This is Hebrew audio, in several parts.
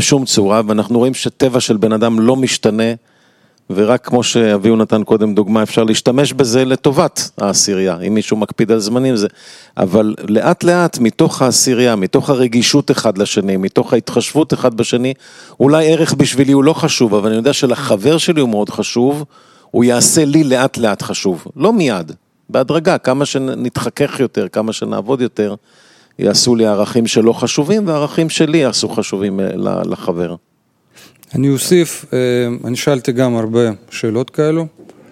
בשום צורה, ואנחנו רואים שטבע של בן אדם לא משתנה, ורק כמו שאביהו נתן קודם דוגמה, אפשר להשתמש בזה לטובת העשירייה, אם מישהו מקפיד על זמנים זה, אבל לאט לאט מתוך העשירייה, מתוך הרגישות אחד לשני, מתוך ההתחשבות אחד בשני, אולי ערך בשבילי הוא לא חשוב, אבל אני יודע שלחבר שלי הוא מאוד חשוב, הוא יעשה לי לאט לאט חשוב, לא מיד, בהדרגה, כמה שנתחכך יותר, כמה שנעבוד יותר, יעשו לי ערכים שלא חשובים, והערכים שלי יעשו חשובים לחבר. אני אוסיף, אני שאלתי גם הרבה שאלות כאלו,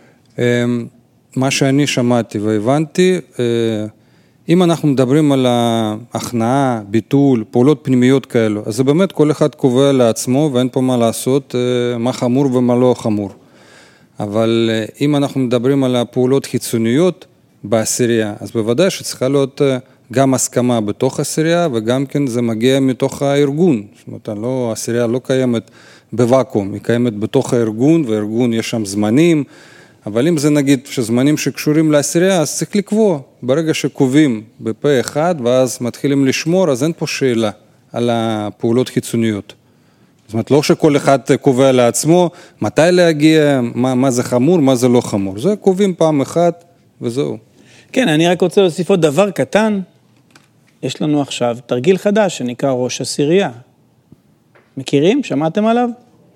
מה שאני שמעתי והבנתי, אם אנחנו מדברים על ההכנעה, ביטול, פעולות פנימיות כאלו, אז זה באמת כל אחד קובע לעצמו ואין פה מה לעשות, מה חמור ומה לא חמור. אבל אם אנחנו מדברים על הפעולות חיצוניות בעשירייה, אז בוודאי שצריכה להיות גם הסכמה בתוך העשירייה, וגם כן זה מגיע מתוך הארגון. זאת אומרת, העשירייה לא קיימת בוואקום, היא קיימת בתוך הארגון, והארגון יש שם זמנים, אבל אם זה נגיד שזמנים שקשורים לעשירייה, אז צריך לקבוע. ברגע שקובעים בפה אחד, ואז מתחילים לשמור, אז אין פה שאלה על הפעולות חיצוניות. זאת אומרת, לא שכל אחד קובע לעצמו, מתי להגיע, מה זה חמור, מה זה לא חמור. זה קובעים פעם אחת, וזהו. כן, אני רק רוצה להוסיף עוד דבר קטן. יש לנו עכשיו תרגיל חדש שנקרא ראש עשירייה. מכירים? שמעתם עליו?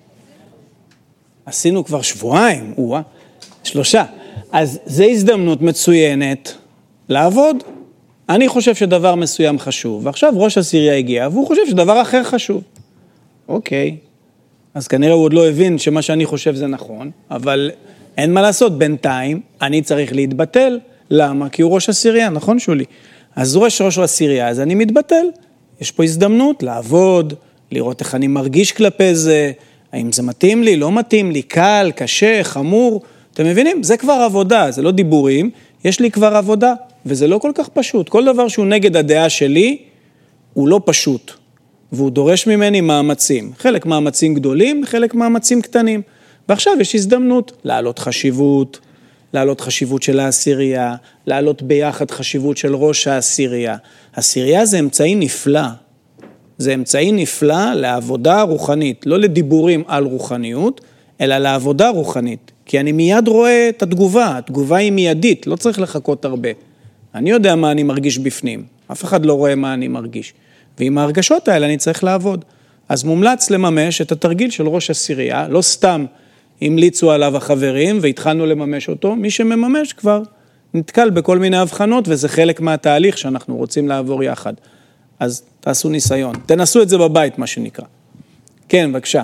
עשינו כבר שבועיים, 3. אז זו הזדמנות מצוינת לעבוד. אני חושב שדבר מסוים חשוב, ועכשיו ראש עשירייה הגיע, והוא חושב שדבר אחר חשוב. אוקיי, אז כנראה הוא עוד לא הבין שמה שאני חושב זה נכון, אבל אין מה לעשות, בינתיים אני צריך להתבטל. למה? כי הוא ראש עשירייה, נכון שולי? אז ראש עשירייה, אז אני מתבטל. יש פה הזדמנות לעבוד, לראות איך אני מרגיש כלפי זה, האם זה מתאים לי, לא מתאים לי, קל, קשה, חמור. אתם מבינים? זה כבר עבודה, זה לא דיבורים, יש לי כבר עבודה, וזה לא כל כך פשוט. כל דבר שהוא נגד הדעה שלי, הוא לא פשוט, והוא דורש ממני מאמצים. חלק מאמצים גדולים, חלק מאמצים קטנים. ועכשיו יש הזדמנות להעלות חשיבות של העשירייה, להעלות ביחד חשיבות של ראש העשירייה. העשירייה זה אמצעי נפלא. זה אמצעי נפלא לעבודה רוחנית, לא לדיבורים על רוחניות, אלא לעבודה רוחנית. כי אני מיד רואה את התגובה היא מיידית, לא צריך לחכות הרבה. אני יודע מה אני מרגיש בפנים, אף אחד לא רואה מה אני מרגיש. ועם ההרגשות האלה אני צריך לעבוד. אז מומלץ לממש את התרגיל של ראש עשירייה, לא סתם המליצו עליו החברים והתחלנו לממש אותו, מי שמממש כבר נתקל בכל מיני הבחנות, וזה חלק מהתהליך שאנחנו רוצים לעבור יחד. אז תעשו ניסיון, תנסו את זה בבית, מה שנקרא. כן, בבקשה.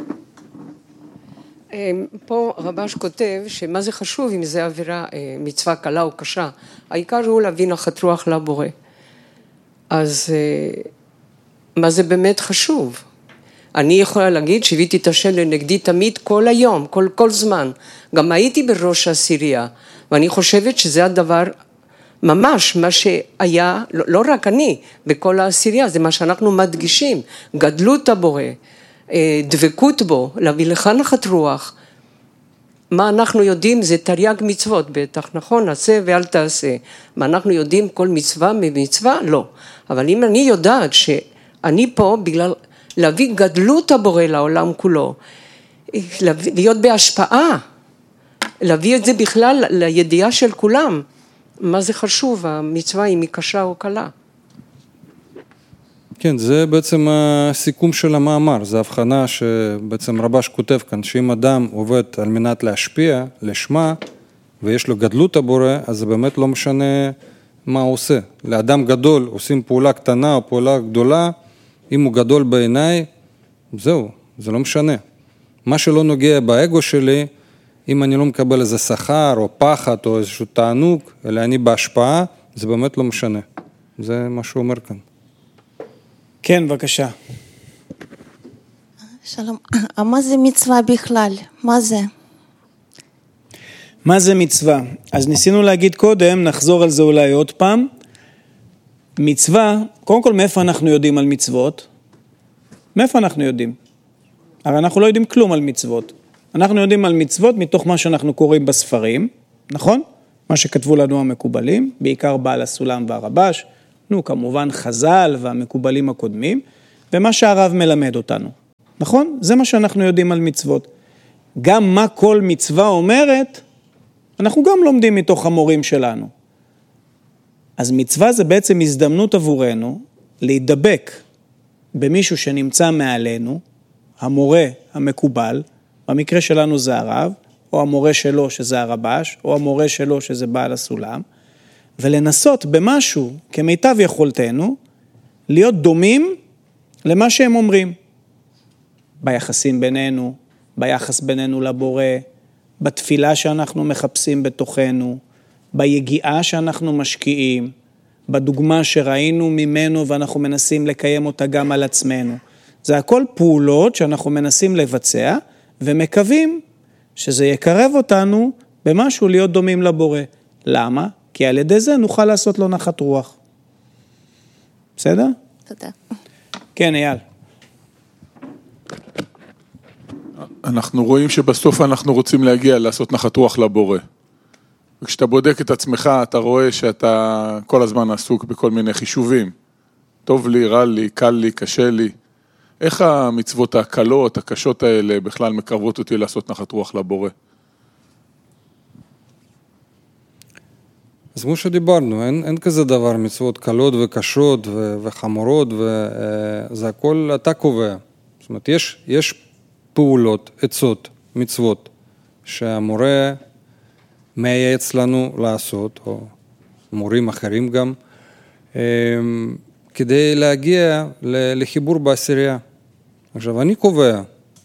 פה רבש כותב שמה זה חשוב אם זה עבירה מצווה קלה או קשה, העיקר הוא להביא נחת רוח לבורא. אז מה זה באמת חשוב? אני יכולה להגיד שהביאתי את השם לנגדי תמיד כל היום, כל זמן. גם הייתי בראש העשירייה, ואני חושבת שזה הדבר ממש מה שהיה, לא רק אני, בכל העשירייה, זה מה שאנחנו מדגישים, גדלות הבורא, דבקות בו, להביא לך נחת רוח. מה אנחנו יודעים זה תרי"ג מצוות, בטח נכון, עשה ואל תעשה. מה אנחנו יודעים כל מצווה ממצווה? לא. אבל אם אני יודעת שאני פה בגלל להביא גדלות הבורא לעולם כולו, להיות בהשפעה, להביא את זה בכלל לידיעה של כולם, מה זה חשוב, המצווה אם היא קשה או קלה. כן, זה בעצם הסיכום של המאמר, זה הבחנה שבעצם רבש כותב כאן, שאם אדם עובד על מנת להשפיע, לשמה, ויש לו גדלות הבורא, אז זה באמת לא משנה מה הוא עושה. לאדם גדול עושים פעולה קטנה או פעולה גדולה, אם הוא גדול בעיניי, זהו, זה לא משנה. מה שלא נוגע באגו שלי, אם אני לא מקבל איזה שכר או פחד או איזשהו תענוג, אלא אני בהשפעה, זה באמת לא משנה. זה מה שהוא אומר כאן. כן, בבקשה. שלום, מה זה מצווה בכלל? מה זה? מה זה מצווה? אז ניסינו להגיד קודם, נחזור על זה אולי עוד פעם. מצווה, קודם כל מאיפה אנחנו יודעים על מצוות? מאיפה אנחנו יודעים? הרי אנחנו לא יודעים כלום על מצוות. אנחנו יודעים על מצוות מתוך מה שאנחנו קוראים בספרים, נכון? מה שכתבו לנו המקובלים, בעיקר בעל הסולם והרבש, כמובן חז"ל והמקובלים הקודמים, ומה שהרב מלמד אותנו. נכון? זה מה שאנחנו יודעים על מצוות. גם מה כל מצווה אומרת, אנחנו גם לומדים מתוך המורים שלנו. אז מצווה זה בעצם הזדמנות עבורנו להידבק במישהו שנמצא מעלינו, המורה המקובל, במקרה שלנו זה הרב, או המורה שלו שזה הרבש, או המורה שלו שזה בעל הסולם, ולנסות במשהו כמיטב יכולתנו, להיות דומים למה שהם אומרים. ביחסים בינינו, ביחס בינינו לבורא, בתפילה שאנחנו מחפשים בתוכנו, ביגיעה שאנחנו משקיעים, בדוגמה שראינו ממנו ואנחנו מנסים לקיים אותה גם על עצמנו. זה הכל פעולות שאנחנו מנסים לבצע ומקווים שזה יקרב אותנו במשהו להיות דומים לבורא. למה? כי על ידי זה נוכל לעשות לו נחת רוח. בסדר? תודה. כן, אייל. אנחנו רואים שבסוף אנחנו רוצים להגיע לעשות נחת רוח לבורא. וכשאתה בודק את עצמך, אתה רואה שאתה כל הזמן עסוק בכל מיני חישובים. טוב לי, רע לי, קל לי, קשה לי. איך המצוות הקלות, הקשות האלה, בכלל מקרבות אותי לעשות נחת רוח לבורא? אז כמו שדיברנו, אין כזה דבר, מצוות קלות וקשות וחמורות, וזה הכל אתה קובע. זאת אומרת, יש פעולות, עצות, מצוות, שהמורה מייעץ לנו לעשות, או מורים אחרים גם, כדי להגיע לחיבור בעשירייה. עכשיו, אני קובע,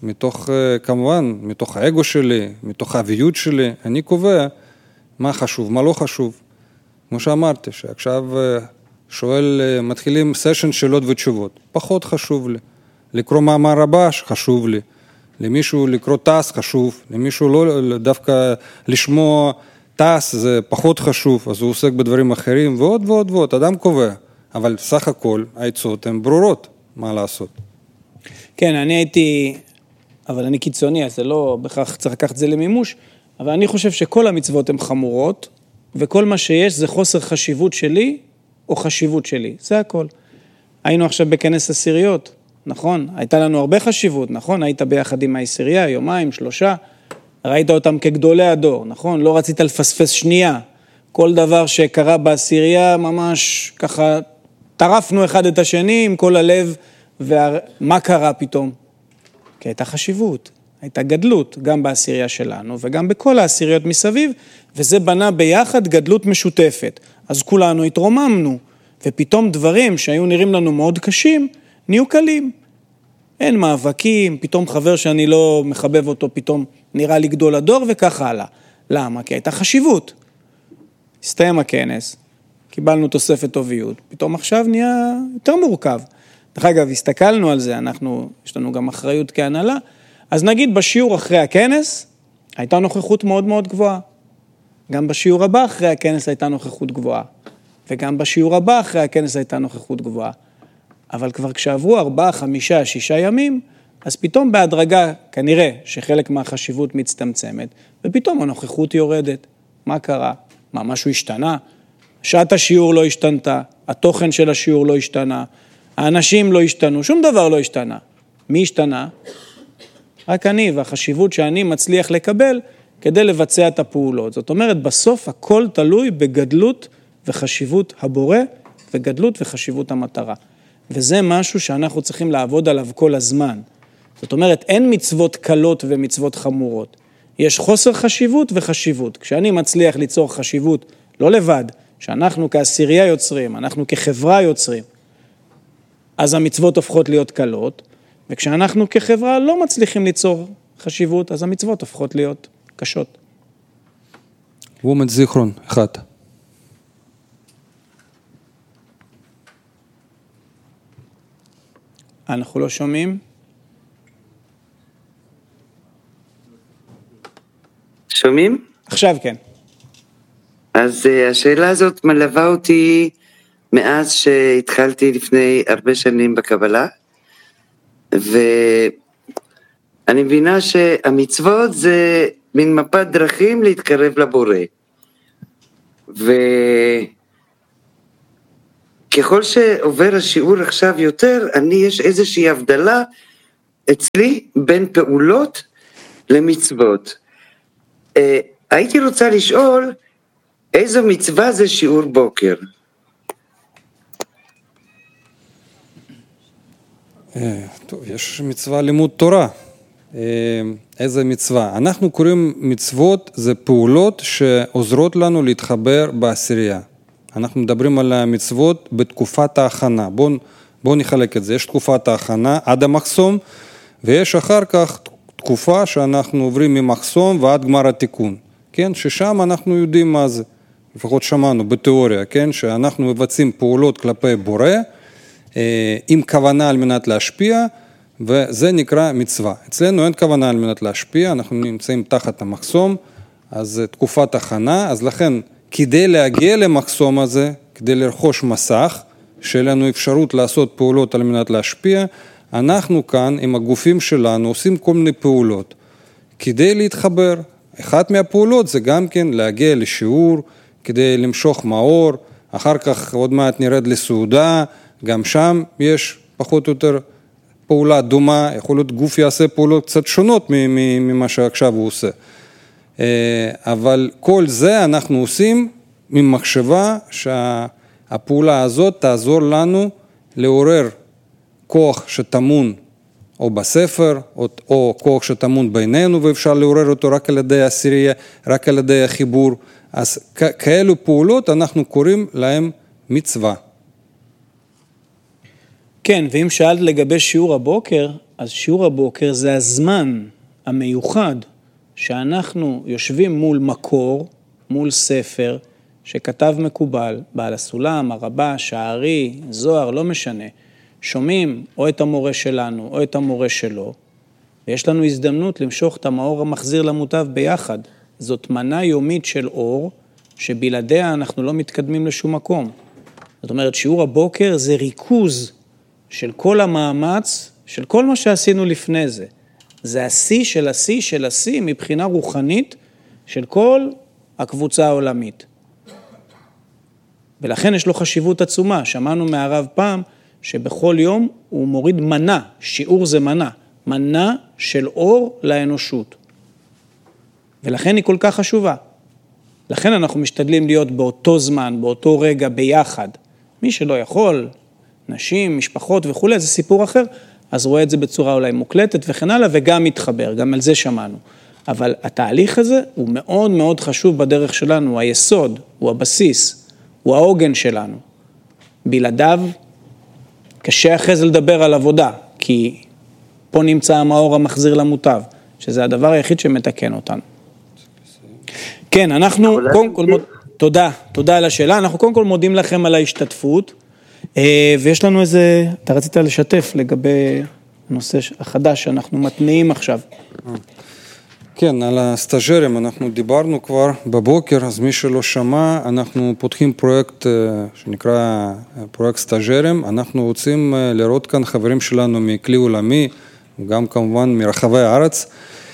כמובן, מתוך האגו שלי, מתוך האביות שלי, אני קובע מה חשוב, מה לא חשוב. כמו שאמרתי, שעכשיו מתחילים סשן שאלות ותשובות. פחות חשוב לי. לקרוא מאמר רבש, חשוב לי. למישהו לקרוא טס חשוב, למישהו לא, דווקא לשמוע טס זה פחות חשוב, אז הוא עוסק בדברים אחרים, ועוד ועוד ועוד, אדם קובע. אבל סך הכל, העצות הן ברורות, מה לעשות. כן, אבל אני קיצוני, אז זה לא, בכך צריך לקחת זה למימוש, אבל אני חושב שכל המצוות הן חמורות, וכל מה שיש זה חוסר חשיבות שלי, או חשיבות שלי, זה הכל. היינו עכשיו בכנס עשיריות, נכון? הייתה לנו הרבה חשיבות, נכון? היית ביחד עם העשירייה, יומיים, 3, ראית אותם כגדולי הדור, נכון? לא רצית לפספס שנייה. כל דבר שקרה בעשירייה, ממש ככה, טרפנו אחד את השני עם כל הלב, ומה קרה פתאום? כי הייתה חשיבות, הייתה גדלות, גם בעשירייה שלנו, וגם בכל העשיריות מסביב, וזה בנה ביחד גדלות משותפת. אז כולנו התרוממנו, ופתאום דברים שהיו נראים לנו מאוד קשים, נהיו קלים. אין מאבקים, פתאום חבר שאני לא מחבב אותו, פתאום נראה לי גדול הדור וכך הלאה. למה? כי הייתה חשיבות. הסתיים הכנס, קיבלנו תוספת טוביות, פתאום עכשיו נהיה יותר מורכב. דרך אגב, הסתכלנו על זה, יש לנו גם אחריות כהנהלה, אז נגיד בשיעור אחרי הכנס, הייתה נוכחות מאוד מאוד גבוהה. גם בשיעור הבא אחרי הכנס הייתה נוכחות גבוהה. וגם בשיעור הבא אחרי הכנס הייתה נוכחות גבוהה. אבל כבר כשעברו 4, 5, 6 ימים, אז פתאום בהדרגה, כנראה שחלק מהחשיבות מצטמצמת, ופתאום הנוכחות יורדת. מה קרה? משהו השתנה? שעת השיעור לא השתנתה, התוכן של השיעור לא השתנה, האנשים לא השתנו, שום דבר לא השתנה. מי השתנה? רק אני, והחשיבות שאני מצליח לקבל כדי לבצע את הפעולות. זאת אומרת, בסוף הכל תלוי בגדלות וחשיבות הבורא, וגדלות וחשיבות המטרה. וזה משהו שאנחנו צריכים לעבוד עליו כל הזמן. זאת אומרת, אין מצוות קלות ומצוות חמורות. יש חוסר חשיבות וחשיבות. כשאני מצליח ליצור חשיבות, לא לבד, שאנחנו כעשירייה יוצרים, אנחנו כחברה יוצרים, אז המצוות הופכות להיות קלות, וכשאנחנו כחברה לא מצליחים ליצור חשיבות, אז המצוות הופכות להיות קשות. וומן זיכרון, 1. אנחנו לא שומעים? שומעים? עכשיו כן. אז השאלה הזאת מלווה אותי מאז שהתחלתי לפני הרבה שנים בקבלה, ואני מבינה שהמצוות זה מין מפת דרכים להתקרב לבורא. וככל שעובר השיעור עכשיו יותר, יש איזושהי הבדלה אצלי בין פעולות למצוות. הייתי רוצה לשאול, איזו מצווה זה שיעור בוקר? טוב, יש מצווה לימוד תורה. איזה מצווה? אנחנו קוראים מצוות, זה פעולות שעוזרות לנו להתחבר בעשירייה. אנחנו מדברים על המצוות בתקופת ההכנה. בואו נחלק את זה. יש תקופת ההכנה עד המחסום, ויש אחר כך תקופה שאנחנו עוברים ממחסום ועד גמר התיקון. כן? ששם אנחנו יודעים מה זה. לפחות שמענו בתיאוריה, כן? שאנחנו מבצעים פעולות כלפי בורא, עם כוונה על מנת להשפיע, וזה נקרא מצווה. אצלנו אין כוונה על מנת להשפיע, אנחנו נמצאים תחת המחסום, אז תקופת הכנה, אז לכן כדי להגיע למחסום הזה, כדי לרכוש מסך, שיהיה לנו אפשרות לעשות פעולות על מנת להשפיע, אנחנו כאן עם הגופים שלנו עושים כל מיני פעולות, כדי להתחבר. אחת מהפעולות זה גם כן להגיע לשיעור, כדי למשוך מאור, אחר כך עוד מעט נרד לסעודה, גם שם יש פחות או יותר פעולה דומה, יכול להיות גוף יעשה פעולות קצת שונות ממה שעכשיו הוא עושה. אבל כל זה אנחנו עושים ממחשבה שהפעולה הזאת תעזור לנו לעורר כוח שטמון או בספר, או כוח שטמון בינינו, ואפשר לעורר אותו רק על ידי העשירייה, רק על ידי החיבור. אז כאלו פעולות אנחנו קוראים להם מצווה. כן, ואם שאלת לגבי שיעור הבוקר, אז שיעור הבוקר זה הזמן המיוחד שאנחנו יושבים מול מקור, מול ספר, שכתב מקובל, בעל הסולם, הרבש, הארי, זוהר, לא משנה, שומעים או את המורה שלנו או את המורה שלו, ויש לנו הזדמנות למשוך את המאור המחזיר למוטב ביחד. זאת מנה יומית של אור, שבלעדיה אנחנו לא מתקדמים לשום מקום. זאת אומרת, שיעור הבוקר זה ריכוז של כל המאמץ, של כל מה שעשינו לפני זה. זה השיא של השיא של השיא מבחינה רוחנית של כל הקבוצה העולמית. ולכן יש לו חשיבות עצומה. שמענו מהרב פעם שבכל יום הוא מוריד מנה, שיעור זה מנה, מנה של אור לאנושות. ולכן היא כל כך חשובה. לכן אנחנו משתדלים להיות באותו זמן, באותו רגע ביחד. מי שלא יכול, נשים, משפחות וכו', זה סיפור אחר, אז רואה את זה בצורה אולי מוקלטת וכן הלאה, וגם מתחבר, גם על זה שמענו. אבל התהליך הזה הוא מאוד מאוד חשוב בדרך שלנו, הוא היסוד, הוא הבסיס, הוא העוגן שלנו. בלעדיו קשה אחרי זה לדבר על עבודה, כי פה נמצא המאור המחזיר למוטב, שזה הדבר היחיד שמתקן אותנו. כן, אנחנו קודם כל, תודה על השאלה, אנחנו קודם כל מודים לכם על ההשתתפות, ויש לנו איזה, אתה רצית לשתף לגבי הנושא החדש שאנחנו מתניעים עכשיו. כן, על הסטאז'רים אנחנו דיברנו כבר בבוקר, אז מי שלא שמע, אנחנו פותחים פרויקט שנקרא פרויקט סטאז'רים, אנחנו רוצים לראות כאן חברים שלנו מכלי עולמי, גם כמובן מרחבי הארץ.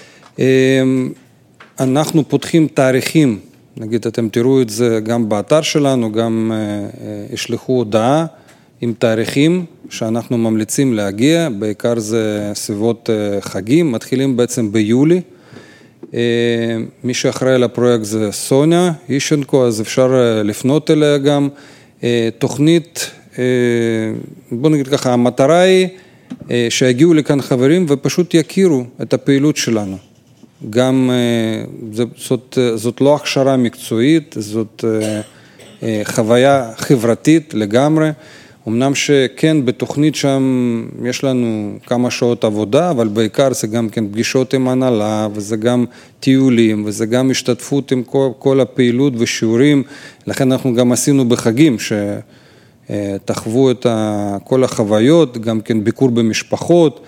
אנחנו פותחים תאריכים, נגיד אתם תראו את זה גם באתר שלנו, גם ישלחו הודעה עם תאריכים שאנחנו ממליצים להגיע, בעיקר זה סביבות חגים, מתחילים בעצם ביולי. מי שאחראי על הפרויקט זה סוניה אישנקו, אז אפשר לפנות אליה גם. תוכנית, בוא נגיד ככה, המטרה היא שיגיעו לכאן חברים ופשוט יכירו את הפעילות שלנו. גם זאת לא הכשרה מקצועית, זאת חוויה חברתית לגמרי. אמנם שכן בתוכנית שם יש לנו כמה שעות עבודה, אבל בעיקר זה גם כן פגישות עם הנהלה, וזה גם טיולים, וזה גם השתתפות עם כל הפעילות ושיעורים. לכן אנחנו גם עשינו בחגים שתחוו את כל החוויות, גם כן ביקור במשפחות.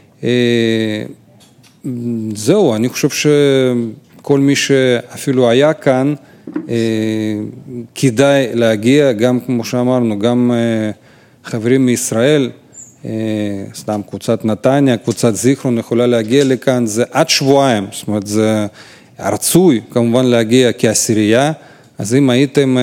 זהו, אני חושב שכל מי שאפילו היה כאן, כדאי להגיע, גם כמו שאמרנו, גם חברים מישראל, סתם קבוצת נתניה, קבוצת זיכרון יכולה להגיע לכאן, זה עד שבועיים, זאת אומרת זה רצוי כמובן להגיע כעשירייה, אז אם הייתם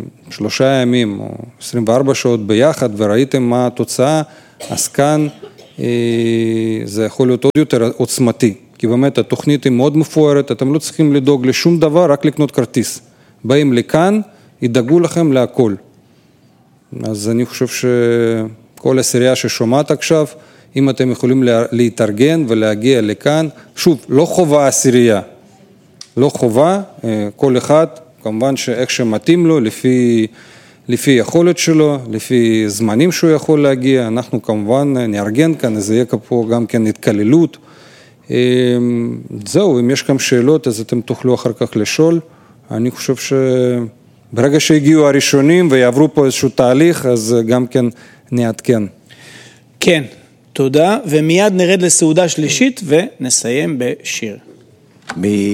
3 ימים או 24 שעות ביחד וראיתם מה התוצאה, אז כאן זה יכול להיות עוד יותר עוצמתי, כי באמת התוכנית היא מאוד מפוארת, אתם לא צריכים לדאוג לשום דבר, רק לקנות כרטיס. באים לכאן, ידאגו לכם להכל. אז אני חושב שכל הסירייה ששומעת עכשיו, אם אתם יכולים להתארגן ולהגיע לכאן, שוב, לא חובה הסירייה, לא חובה, כל אחד, כמובן שאיך שמתאים לו, לפי יכולת שלו, לפי זמנים שהוא יכול להגיע, אנחנו כמובן נארגן כאן, אז יהיה פה גם כן התקללות. זהו, אם יש כאן שאלות, אז אתם תוכלו אחר כך לשאול. אני חושב שברגע שהגיעו הראשונים ויעברו פה איזשהו תהליך, אז גם כן נעדכן. כן, תודה, ומיד נרד לסעודה שלישית ונסיים בשיר.